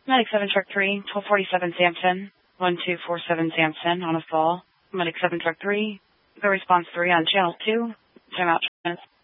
Medic 7 Truck 3, 1247 Sampson, 1247 Sampson on a fall. Medic 7 Truck 3, the response 3 on channel 2. Time out.